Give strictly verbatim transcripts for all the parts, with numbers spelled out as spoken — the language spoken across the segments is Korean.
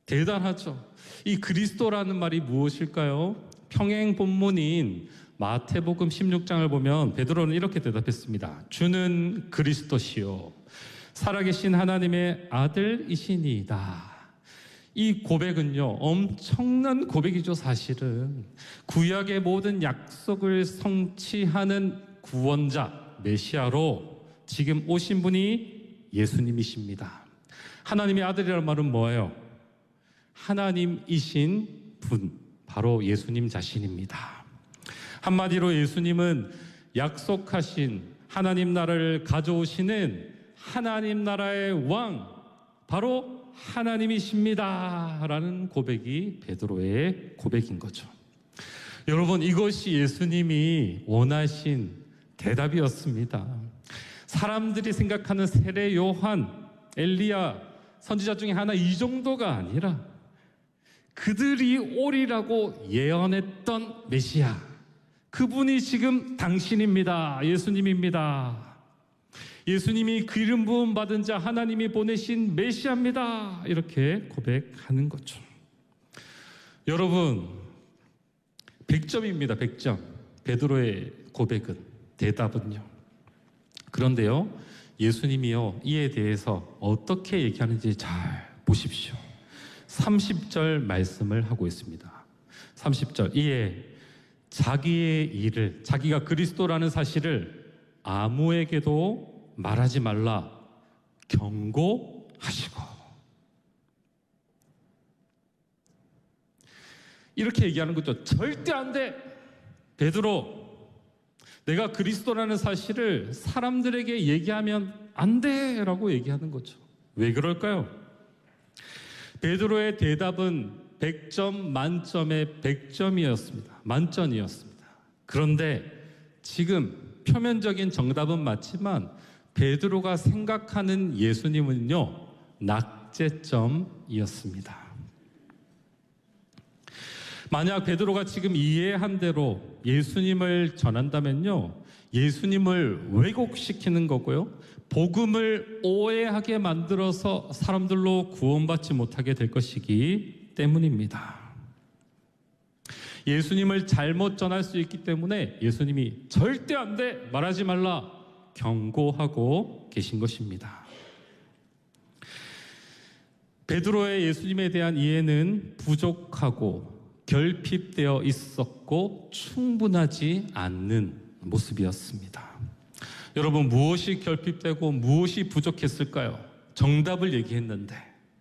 대단하죠. 이 그리스도라는 말이 무엇일까요? 평행 본문인 마태복음 십육 장을 보면 베드로는 이렇게 대답했습니다. 주는 그리스도시요 살아계신 하나님의 아들이시니이다. 이 고백은요, 엄청난 고백이죠. 사실은 구약의 모든 약속을 성취하는 구원자 메시아로 지금 오신 분이 예수님이십니다. 하나님의 아들이라는 말은 뭐예요? 하나님이신 분, 바로 예수님 자신입니다. 한마디로 예수님은 약속하신 하나님 나라를 가져오시는 하나님 나라의 왕, 바로 하나님이십니다 라는 고백이 베드로의 고백인 거죠. 여러분, 이것이 예수님이 원하신 대답이었습니다. 사람들이 생각하는 세례 요한, 엘리야, 선지자 중에 하나, 이 정도가 아니라 그들이 오리라고 예언했던 메시아, 그분이 지금 당신입니다. 예수님입니다. 예수님이 그 이름 부음 받은 자, 하나님이 보내신 메시아입니다. 이렇게 고백하는 거죠. 여러분, 백 점입니다. 백 점. 베드로의 고백은, 대답은요. 그런데요, 예수님이요, 이에 대해서 어떻게 얘기하는지 잘 보십시오. 삼십 절 말씀을 하고 있습니다. 삼십 절, 이에 자기의 일을, 자기가 그리스도라는 사실을 아무에게도 말하지 말라 경고하시고, 이렇게 얘기하는 거죠. 절대 안 돼. 베드로, 내가 그리스도라는 사실을 사람들에게 얘기하면 안 돼 라고 얘기하는 거죠. 왜 그럴까요? 베드로의 대답은 백 점 만점에 백 점이었습니다. 만점이었습니다. 그런데 지금 표면적인 정답은 맞지만 베드로가 생각하는 예수님은요, 낙제점이었습니다. 만약 베드로가 지금 이해한 대로 예수님을 전한다면요, 예수님을 왜곡시키는 거고요, 복음을 오해하게 만들어서 사람들로 구원받지 못하게 될 것이기 때문입니다. 예수님을 잘못 전할 수 있기 때문에 예수님이 절대 안 돼, 말하지 말라 경고하고 계신 것입니다. 베드로의 예수님에 대한 이해는 부족하고 결핍되어 있었고 충분하지 않는 모습이었습니다. 여러분, 무엇이 결핍되고 무엇이 부족했을까요? 정답을 얘기했는데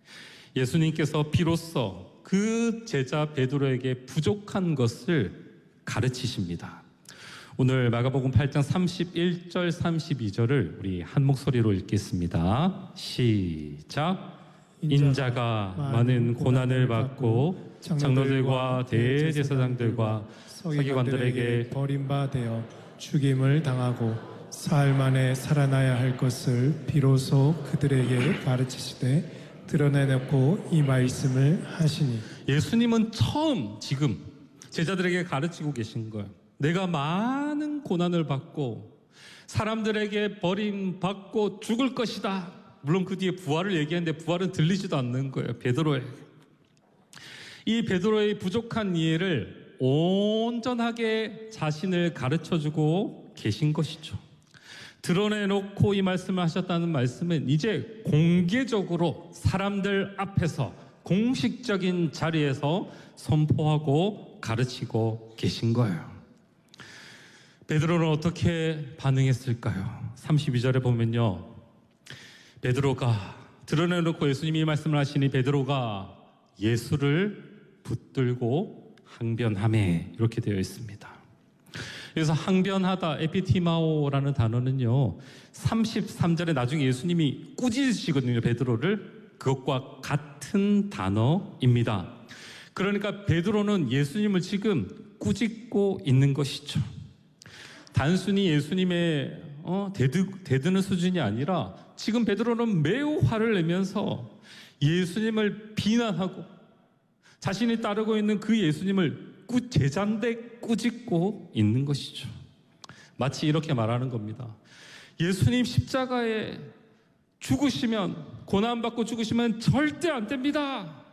예수님께서 비로소 그 제자 베드로에게 부족한 것을 가르치십니다. 오늘 마가복음 팔 장 삼십일 절 삼십이 절을 우리 한 목소리로 읽겠습니다. 시작. 인자가 많은 고난을 받고 장로들과 대제사장들과 서기관들에게 버림받아 죽임을 당하고 사흘 만에 살아나야 할 것을 비로소 그들에게 가르치시되 드러내놓고 이 말씀을 하시니, 예수님은 처음 지금 제자들에게 가르치고 계신 거예요. 내가 많은 고난을 받고 사람들에게 버림받고 죽을 것이다. 물론 그 뒤에 부활을 얘기했는데 부활은 들리지도 않는 거예요, 베드로에게. 이 베드로의 부족한 이해를 온전하게 자신을 가르쳐주고 계신 것이죠. 드러내놓고 이 말씀을 하셨다는 말씀은 이제 공개적으로 사람들 앞에서 공식적인 자리에서 선포하고 가르치고 계신 거예요. 베드로는 어떻게 반응했을까요? 삼십이 절에 보면요, 베드로가 드러내놓고 예수님이 말씀을 하시니 베드로가 예수를 붙들고 항변하매, 이렇게 되어 있습니다. 그래서 항변하다, 에피티마오라는 단어는요, 삼십삼 절에 나중에 예수님이 꾸짖으시거든요, 베드로를. 그것과 같은 단어입니다. 그러니까 베드로는 예수님을 지금 꾸짖고 있는 것이죠. 단순히 예수님의 어, 대드, 대드는 수준이 아니라 지금 베드로는 매우 화를 내면서 예수님을 비난하고 자신이 따르고 있는 그 예수님을 꾸, 제자인데 꾸짖고 있는 것이죠. 마치 이렇게 말하는 겁니다. 예수님 십자가에 죽으시면, 고난받고 죽으시면 절대 안 됩니다.